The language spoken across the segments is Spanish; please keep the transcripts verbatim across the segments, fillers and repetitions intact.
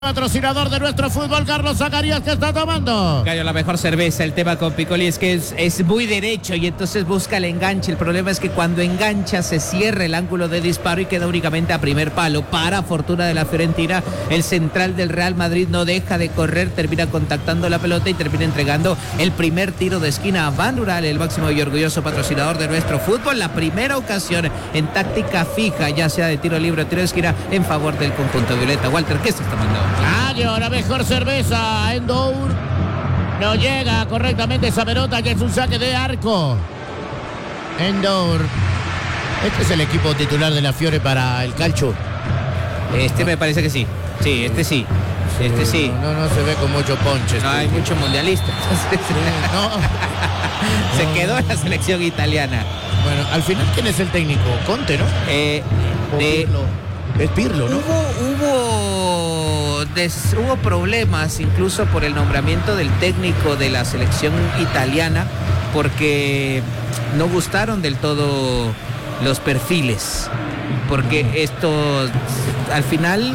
Patrocinador de nuestro fútbol, Carlos Zacarías, ¿qué está tomando? Gallo, la mejor cerveza. El tema con Piccoli es que es, es muy derecho y entonces busca el enganche. El problema es que cuando engancha se cierra el ángulo de disparo y queda únicamente a primer palo. Para fortuna de la Fiorentina, el central del Real Madrid no deja de correr, termina contactando la pelota y termina entregando el primer tiro de esquina a Van Rural, el máximo y orgulloso patrocinador de nuestro fútbol. La primera ocasión en táctica fija, ya sea de tiro libre o tiro de esquina, en favor del conjunto violeta. Walter, ¿qué se está mandando? Gallo, la mejor cerveza. Endour no llega correctamente esa pelota, que es un saque de arco. Endour. Este es el equipo titular de la Fiore para el calcio. Este me parece que sí. Sí, este sí. Este sí. No, no, no se ve con mucho ponche. No, hay muchos mundialistas. No. Se No. quedó en la selección italiana. Bueno, al final, ¿quién es el técnico? Conte, ¿no? Eh, O de, Pirlo. Es Pirlo, ¿no? Hubo, hubo, des, hubo problemas incluso por el nombramiento del técnico de la selección italiana, porque no gustaron del todo los perfiles, porque esto al final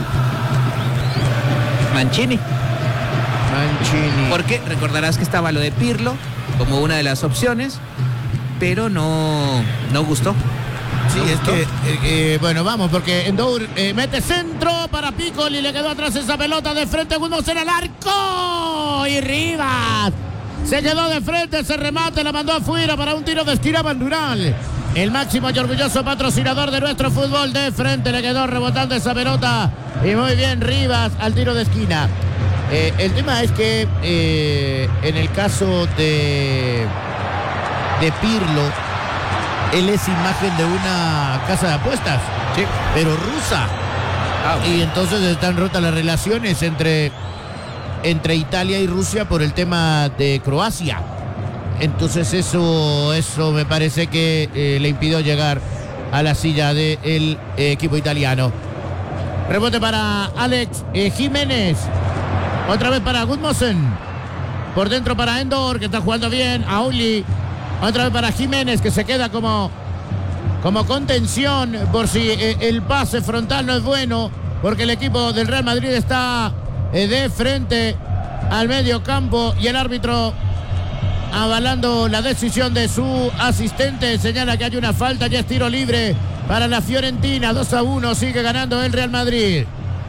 Mancini. Mancini. Porque recordarás que estaba lo de Pirlo como una de las opciones, pero no, no gustó. Sí, ¿No es gustó? que, eh, eh, bueno, vamos, porque Endour eh, mete centro para Piccoli, le quedó atrás esa pelota de frente, Gudmundsson al arco y Rivas se quedó de frente, ese remate la mandó afuera para un tiro de esquina. Van Rural, el máximo y orgulloso patrocinador de nuestro fútbol, de frente le quedó rebotando esa pelota y muy bien Rivas al tiro de esquina. Eh, el tema es que eh, en el caso de de Pirlo, él es imagen de una casa de apuestas, Sí. pero rusa. Ah, Y entonces están rotas las relaciones entre, entre Italia y Rusia por el tema de Croacia. Entonces eso, eso me parece que eh, le impidió llegar a la silla del eh, equipo italiano. Rebote para Alex eh, Jiménez. Otra vez para Gudmundsson. Por dentro para Endour, que está jugando bien. Auli. Otra vez para Jiménez, que se queda como, como contención por si eh, el pase frontal no es bueno, porque el equipo del Real Madrid está eh, de frente al medio campo y el árbitro, avalando la decisión de su asistente, señala que hay una falta, ya es tiro libre para la Fiorentina. Dos a uno, sigue ganando el Real Madrid.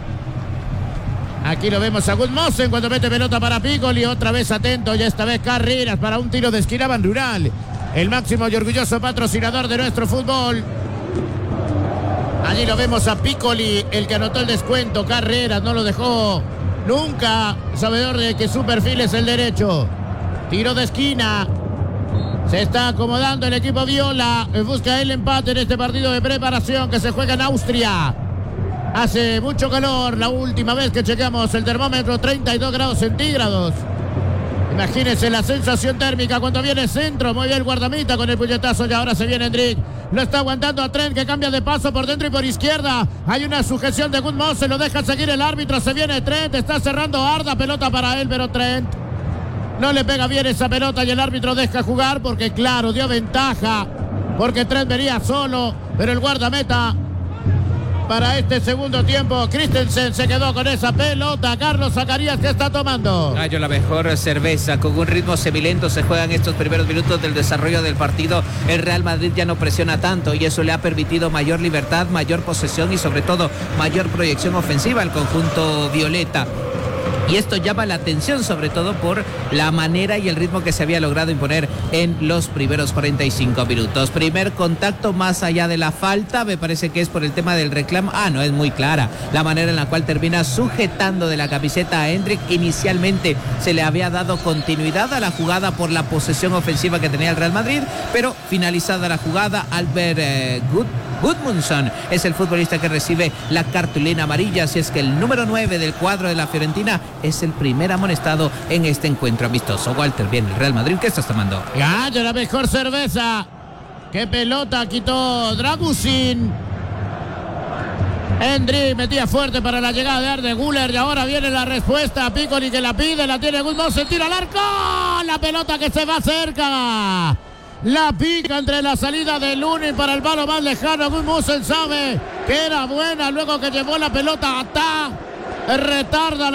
Aquí lo vemos a Gudmundsson cuando mete pelota para Piccoli, otra vez atento, y esta vez Carreras para un tiro de esquina. Van Rural, el máximo y orgulloso patrocinador de nuestro fútbol. Allí lo vemos a Piccoli, el que anotó el descuento. Carreras no lo dejó nunca, sabedor de que su perfil es el derecho. Tiro de esquina. Se está acomodando el equipo viola, busca el empate en este partido de preparación que se juega en Austria. Hace mucho calor, la última vez que chequeamos el termómetro, treinta y dos grados centígrados. Imagínense la sensación térmica cuando viene centro. Muy bien el guardamita con el puñetazo y ahora se viene Endrick. Lo está aguantando a Trent, que cambia de paso por dentro y por izquierda. Hay una sujeción de Gudmundsson, se lo deja seguir el árbitro. Se viene Trent, está cerrando Arda, pelota para él, pero Trent no le pega bien esa pelota y el árbitro deja jugar porque, claro, dio ventaja, porque Trent venía solo, pero el guardameta para este segundo tiempo, Christensen, se quedó con esa pelota. Carlos Zacarías, ¿qué está tomando? Gallo, la mejor cerveza. Con un ritmo semilento se juegan estos primeros minutos del desarrollo del partido. El Real Madrid ya no presiona tanto y eso le ha permitido mayor libertad, mayor posesión y sobre todo mayor proyección ofensiva al conjunto violeta. Y esto llama la atención sobre todo por la manera y el ritmo que se había logrado imponer en los primeros cuarenta y cinco minutos. Primer contacto más allá de la falta, me parece que es por el tema del reclamo. Ah, no, es muy clara la manera en la cual termina sujetando de la camiseta a Endrick. Inicialmente se le había dado continuidad a la jugada por la posesión ofensiva que tenía el Real Madrid, pero finalizada la jugada, Albert eh, Good Gudmundsson es el futbolista que recibe la cartulina amarilla, así es que el número nueve del cuadro de la Fiorentina es el primer amonestado en este encuentro amistoso. Walter, bien, el Real Madrid, ¿qué estás tomando? Gallo, la mejor cerveza. Qué pelota quitó Dragusin. Endrick metía fuerte para la llegada de Arda Güler y ahora viene la respuesta. Piccoli que la pide, la tiene Gudmundsson, tira al arco. La pelota que se va cerca. La pica entre la salida de Lunin para el palo más lejano. Gudmundsson sabe que era buena luego que llevó la pelota a Ta. retarda